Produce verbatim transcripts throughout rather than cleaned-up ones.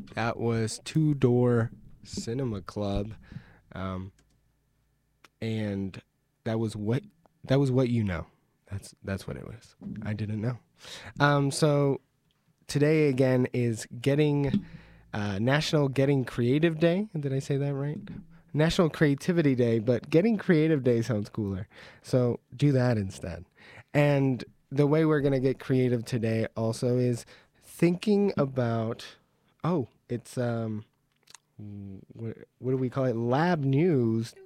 That was Two Door Cinema Club, um, and that was what that was what you know. That's that's what it was. I didn't know. Um, so today again is getting uh, National Getting Creative Day. Did I say that right? National Creativity Day, but Getting Creative Day sounds cooler. So do that instead. And the way we're gonna get creative today also is thinking about. Oh, it's um what, what do we call it? Lab news.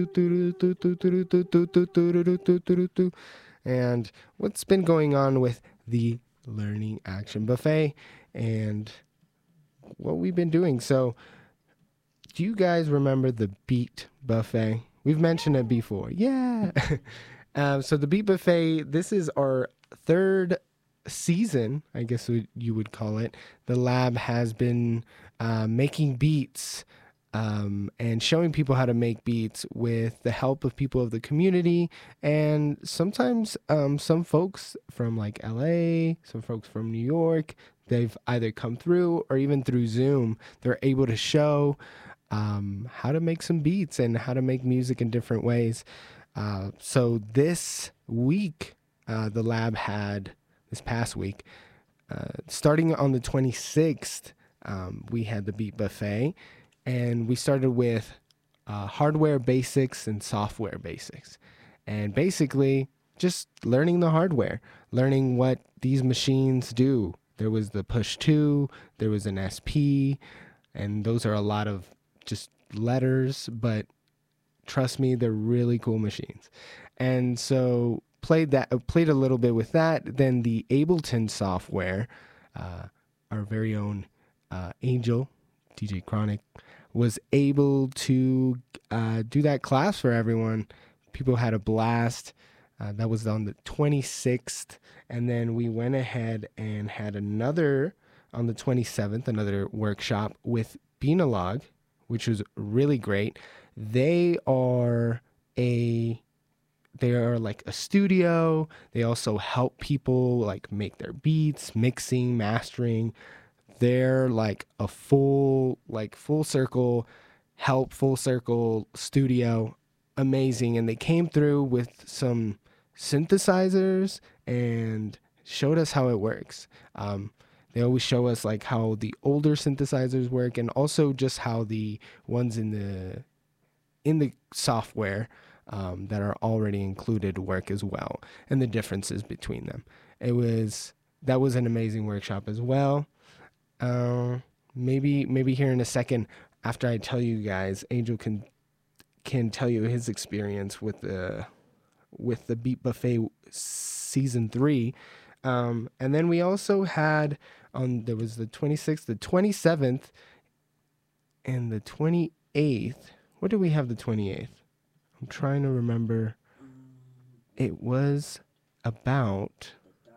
And what's been going on with the Learning Action Buffet and what we've been doing. So, do you guys remember the Beat Buffet? We've mentioned it before. Yeah. um, so, the Beat Buffet, this is our third season, I guess you would call it. The lab has been uh, making beats um, and showing people how to make beats with the help of people of the community, and sometimes um, some folks from like L A, some folks from New York. They've either come through or even through Zoom, they're able to show um, how to make some beats and how to make music in different ways. Uh, so this week, uh, the lab had this past week, uh, starting on the twenty-sixth, um, we had the Beat Buffet, and we started with uh, hardware basics and software basics. And basically, just learning the hardware, learning what these machines do. There was the Push two, there was an S P, and those are a lot of just letters, but trust me, they're really cool machines. And so played that, played a little bit with that. Then the Ableton software, uh, our very own uh, Angel, D J Chronic, was able to uh, do that class for everyone. People had a blast. Uh, that was on the twenty-sixth. And then we went ahead and had another on the twenty-seventh, another workshop with Beanalog, which was really great. They are a they are like a studio. They also help people like make their beats, mixing, mastering. They're like a full like full circle help, full circle studio. Amazing. And they came through with some synthesizers and showed us how it works. Um, they always show us like how the older synthesizers work, and also just how the ones in the in the software um, that are already included work as well, and the differences between them. It was that was an amazing workshop as well. Uh, maybe maybe here in a second, after I tell you guys, Angel can can tell you his experience with the with the Beat Buffet season three. Um, and then we also had on there was the twenty-sixth, the twenty-seventh, and the twenty-eighth. What did we have the twenty-eighth? I'm trying to remember. It was about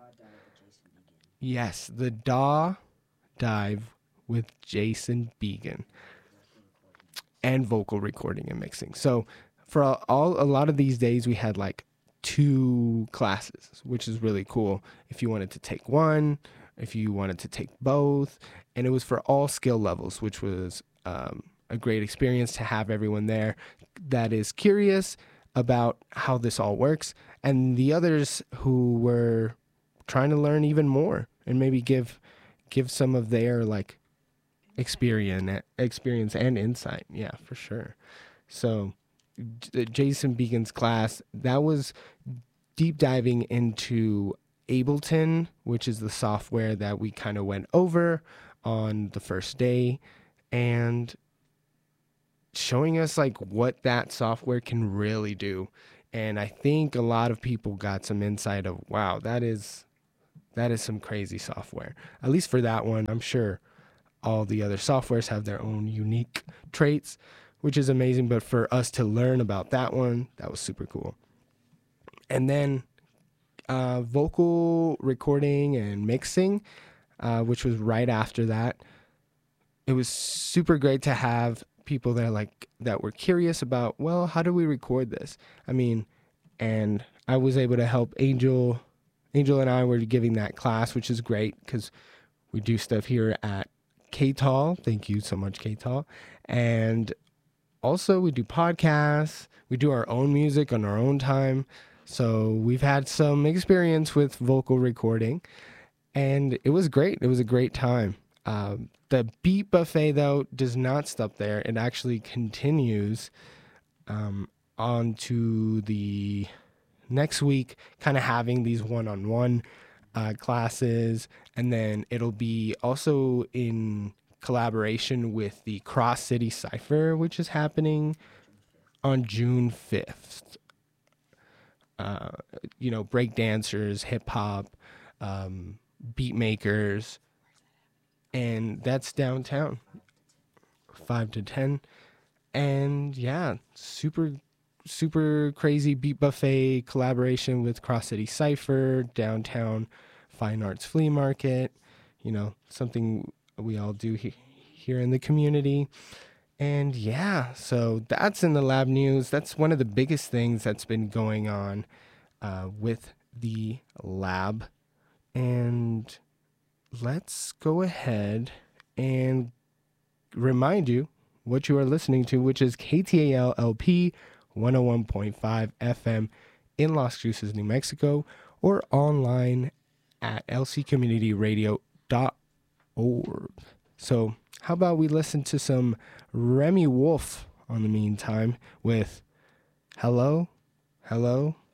yes, the D A W dive with Jason Began and vocal recording and mixing. So for all a lot of these days we had like two classes, which is really cool. If you wanted to take one, if you wanted to take both, and it was for all skill levels, which was um, a great experience to have everyone there that is curious about how this all works, and the others who were trying to learn even more and maybe give give some of their like experience experience and insight. Yeah, for sure. So J- Jason Began's class, that was deep diving into Ableton, which is the software that we kind of went over on the first day, and showing us like what that software can really do. And I think a lot of people got some insight of, wow, that is that is some crazy software. At least for that one. I'm sure all the other softwares have their own unique traits, which is amazing. But for us to learn about that one, that was super cool. And then uh, vocal recording and mixing, uh, which was right after that. It was super great to have people that like that were curious about, well, how do we record this? I mean, and I was able to help Angel. Angel and I were giving that class, which is great because we do stuff here at K-Tall. Thank you so much, K-Tall. And also, we do podcasts. We do our own music on our own time. So we've had some experience with vocal recording, and it was great. It was a great time. Um, the Beat Buffet, though, does not stop there. It actually continues um, on to the next week, kind of having these one-on-one uh, classes, and then it'll be also in collaboration with the Cross City Cypher, which is happening on June fifth. Uh, you know, break dancers, hip hop, um, beat makers, and that's downtown, five to ten. And yeah, super, super crazy Beat Buffet collaboration with Cross City Cypher, downtown Fine Arts Flea Market, you know, something we all do he- here in the community. And yeah, so that's in the lab news. That's one of the biggest things that's been going on uh, with the lab. And let's go ahead and remind you what you are listening to, which is K T A L L P one oh one point five F M in Las Cruces, New Mexico, or online at l c community radio dot org. So how about we listen to some Remy Wolf on the meantime with Hello, Hello,